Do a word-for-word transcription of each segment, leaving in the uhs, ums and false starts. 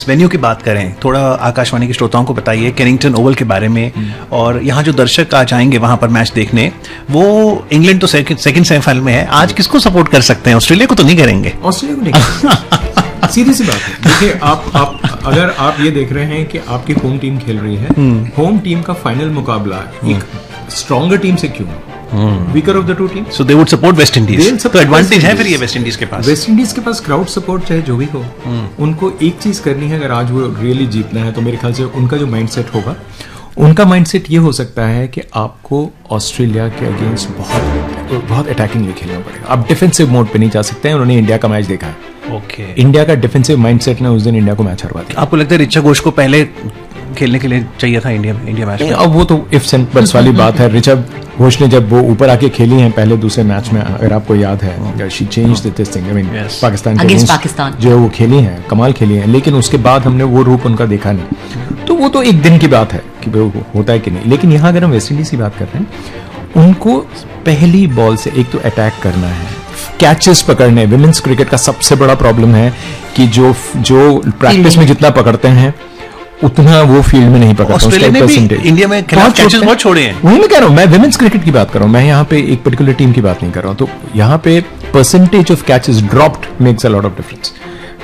Venue की बात करें, थोड़ा आकाशवाणी के श्रोताओं को बताइए कैनिंगटन ओवल के बारे में, और यहाँ जो दर्शक आज आएंगे वहां पर मैच देखने, वो इंग्लैंड तो सेकंड सेमीफाइनल में है, आज किसको सपोर्ट कर सकते हैं? ऑस्ट्रेलिया को तो नहीं करेंगे? ऑस्ट्रेलिया को नहीं सीधी सी बात है। देखिए, आप आप अगर आप ये देख रहे हैं कि आपकी होम टीम खेल रही है, होम टीम का फाइनल मुकाबला एक स्ट्रॉन्गर टीम से क्यों, weaker of the two team, so they would support West Indies. तो एडवांटेज है फिर ये वेस्ट इंडीज के पास। वेस्ट इंडीज के पास क्राउड सपोर्ट चाहे जो भी हो, उनको एक चीज करनी है, अगर आज वो रियली जीतना है तो मेरे ख्याल से उनका जो माइंडसेट होगा, उनका माइंडसेट ये हो सकता है कि आपको ऑस्ट्रेलिया के अगेंस्ट बहुत बहुत अटैकिंगली खेलना पड़ेगा। आप डिफेंसिव मोड पे नहीं जा सकते हैं। उन्होंने इंडिया का मैच देखा है, ओके okay. इंडिया का डिफेंसिव माइंडसेट ने उस दिन इंडिया को मैच हरवा दिया। आपको लगता है ऋचा घोष को पहले खेलने के लिए चाहिए था इंडिया में, इंडिया मैच में? अब वो तो इफ एंड बट्स वाली बात है। ऋचा घोष ने जब वो ऊपर आके खेली हैं पहले दूसरे मैच में, अगर आपको याद है, she changed this thing, I mean Pakistan के अगेंस्ट पाकिस्तान जो वो खेली हैं, कमाल खेली हैं, लेकिन उसके बाद हमने वो रूप उनका देखा नहीं। तो वो तो एक दिन की बात है कि वो होता है कि नहीं। लेकिन यहाँ अगर हम वेस्ट इंडीज की बात कर रहे हैं, उनको पहली बॉल से एक तो अटैक करना है, कैचेस पकड़ने। विमेंस क्रिकेट का सबसे बड़ा प्रॉब्लम है कि जो जो प्रैक्टिस में जितना पकड़ते हैं उतना वो फील्ड में नहीं पकड़ते। ऑस्ट्रेलिया ने भी इंडिया में कैचेस बहुत छोड़े हैं। वही मैं कह रहा हूँ, मैं विमेंस क्रिकेट की बात कर रहा हूँ, मैं यहाँ पे एक पर्टिकुलर टीम की बात नहीं कर रहा हूँ। तो यहाँ पे percentage of catches dropped makes a lot of difference.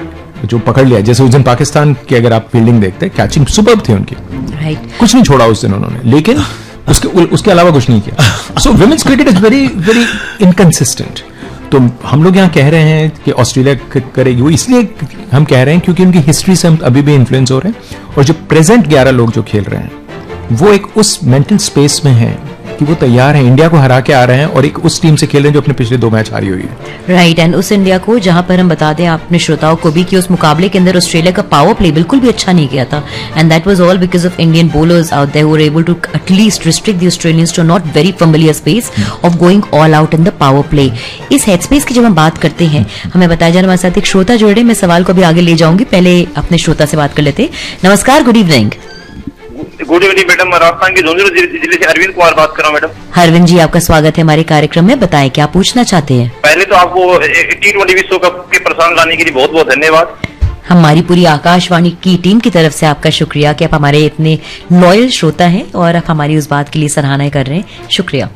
जो पकड़ लिया, जैसे उस दिन पाकिस्तान की अगर आप फील्डिंग देखते हैं, कैचिंग सुपर्ब थी उनकी, राइट, कुछ नहीं छोड़ा उस दिन उन्होंने, लेकिन उसके उसके अलावा कुछ नहीं किया। सो women's cricket is very very inconsistent. तो हम लोग यहाँ कह रहे हैं कि ऑस्ट्रेलिया करेगी, वो इसलिए हम कह रहे हैं क्योंकि उनकी हिस्ट्री से हम अभी भी इन्फ्लुएंस हो रहे हैं, और जो प्रेजेंट ग्यारह लोग जो खेल रहे हैं वो एक उस मेंटल स्पेस में है कि वो तैयार है, इंडिया को हरा के आ रहे हैं, और एक उस टीम से खेल रहे हैं जो अपने पिछले दो मैच हारी हुई है, राइट। एंड उस इंडिया को, जहां पर हम बता दें अपने श्रोताओं को भी कि उस मुकाबले के अंदर ऑस्ट्रेलिया का पावर प्ले बिल्कुल भी अच्छा नहीं किया था, and that was all because of Indian bowlers out there who were able to at least restrict the Australians to not very familiar space of going all out in the power play. इस head space की जब हम बात करते हैं, हमें बताया जा रहा है हमारे साथ एक श्रोता जुड़े, मैं सवाल को भी आगे ले जाऊंगी, पहले अपने श्रोता से बात कर लेते। नमस्कार, good evening. Good evening madam, Rajasthan के झुंझुनू जिले से अरविंद कुमार बात कर रहा हूँ मैडम। अरविंद जी, आपका स्वागत है हमारे कार्यक्रम में, बताएं क्या पूछना चाहते हैं? पहले तो आपको टी ट्वेंटी विश्व कप के प्रसारण लाने के लिए बहुत बहुत धन्यवाद। हमारी पूरी आकाशवाणी की टीम की तरफ से आपका शुक्रिया कि आप हमारे इतने लॉयल श्रोता हैं और आप हमारी उस बात के लिए सराहना कर रहे हैं, शुक्रिया।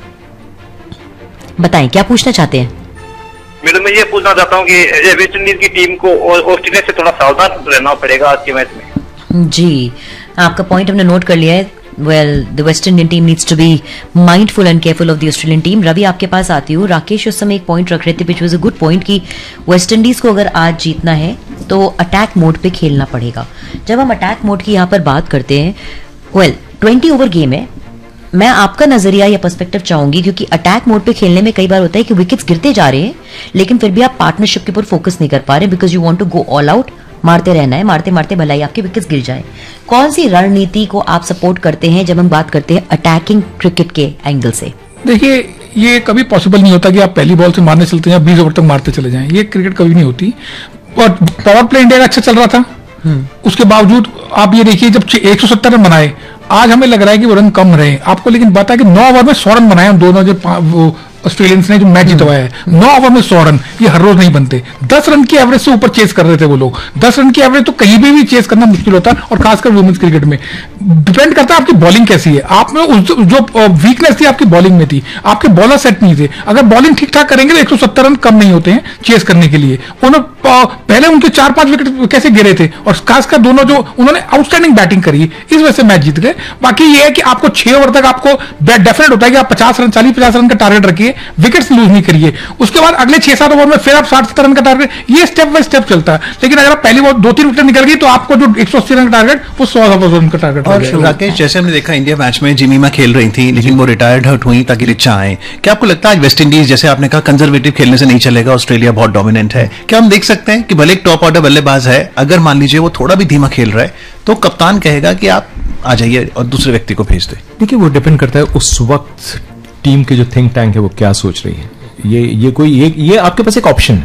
बताएं क्या पूछना चाहते हैं? मैडम, मैं ये पूछना चाहता हूँ कि वेस्ट इंडीज की टीम को ऑस्ट्रेलिया से थोड़ा सावधान रहना पड़ेगा आज के मैच में। जी, आपका पॉइंट हमने नोट कर लिया है। Well, the West Indian team needs to be mindful and careful of the Australian team. Ravi, आपके पास आती हूँ। राकेश उस समय एक पॉइंट रख रहे थे, which was a good point, कि वेस्ट इंडीज को अगर आज जीतना है तो अटैक मोड पे खेलना पड़ेगा। जब हम अटैक मोड की यहाँ पर बात करते हैं, वेल ट्वेंटी ओवर गेम है, मैं आपका नजरिया या पर्सपेक्टिव चाहूंगी, क्योंकि अटैक मोड पे खेलने में कई बार होता है कि विकेट्स गिरते जा रहे हैं लेकिन फिर भी आप पार्टनरशिप के ऊपर फोकस नहीं कर पा रहे, because you want to go all out, मारते रहना है, मारते मारते भलाई आपके विकेट्स गिर जाए। कौन सी रणनीति को आप सपोर्ट करते हैं जब हम बात करते हैं अटैकिंग क्रिकेट के एंगल से? देखिए, ये कभी पॉसिबल नहीं होता कि आप पहली बॉल से मारने चलते हैं, बीस ओवर तक मारते चले जाएं, ये क्रिकेट कभी नहीं होती। और पावर प्ले इंडिया का अच्छा चल रहा था, उसके बावजूद आप ये देखिए जब एक सौ सत्तर रन बनाए, आज हमें लग रहा है कि वो रन कम रहे आपको, लेकिन बात है कि नौ ओवर में सौ रन बनाए हम दोनों जो ऑस्ट्रेलियंस ने जो मैच जितवाया है, नौ ओवर में सौ रन, ये हर रोज नहीं बनते। दस रन की एवरेज से ऊपर चेस कर रहे थे वो लोग। दस रन की एवरेज तो कहीं भी भी चेस करना मुश्किल होता है, और खासकर वुमेन्स क्रिकेट में डिपेंड करता है आपकी बॉलिंग कैसी है। आप में उस जो वीकनेस थी आपकी बॉलिंग में थी, आपके बॉलर सेट नहीं थे। अगर बॉलिंग ठीक ठाक करेंगे तो एक सौ सत्तर रन कम नहीं होते हैं चेस करने के लिए। उन्होंने पहले उनके चार पांच विकेट कैसे गिरे थे, और खासकर दोनों जो उन्होंने आउटस्टैंडिंग बैटिंग करी, इस वजह से मैच जीत गए। बाकी ये है कि आपको छह ओवर तक आपको डेफिनेट होता है कि आप पचास रन चालीस पचास रन का टारगेट रखिए, विकेट्स लूज नहीं करिए। उसके बाद अगले छह सात ओवर में फिर आप साठ सत्तर रन का टारगेट, ये स्टेप बाय स्टेप चलता है। लेकिन अगर आप पहली बार दो तीन विकेट निकल गई तो आपको जो एक सौ अस्सी रन का टारगेट वो सौ रन का टारगेट। और राकेश, जैसे हमने देखा इंडिया मैच में जिमीमा खेल रही थी, लेकिन वो रिटायर्ड हर्ट हुई ताकि रिचा आए। क्या आपको लगता है आज वेस्ट इंडीज, जैसे आपने कहा कंजर्वेटिव खेलने से नहीं चलेगा, ऑस्ट्रेलिया बहुत डोमिनेंट है, क्या हम देख सकते हैं कि भले एक टॉप ऑर्डर बल्लेबाज है, अगर मान लीजिए वो थोड़ा भी धीमा खेल रहा है तो कप्तान कहेगा कि आप आ जाइए और दूसरे व्यक्ति को भेज दे? देखिए, वो डिपेंड करता है उस वक्त टीम के जो थिंक टैंक है वो क्या सोच रही है। ये ये कोई ये, ये आपके पास एक ऑप्शन है,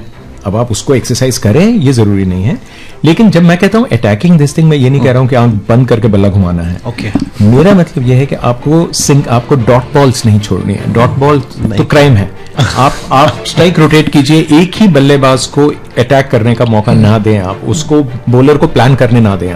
अब आप उसको एक्सरसाइज करें ये जरूरी नहीं है, लेकिन जब मैं कहता हूं अटैकिंग दिस थिंग, मैं ये नहीं कह रहा हूं कि आंख बंद करके बल्ला घुमाना है। ओके। मेरा मतलब यह है कि आपको सिंक आपको डॉट बॉल्स नहीं छोड़नी है। डॉट बॉल तो क्राइम है। आप आप स्ट्राइक रोटेट कीजिए, एक ही बल्लेबाज को अटैक करने का मौका ना दें, आप उसको बॉलर को प्लान करने ना दें।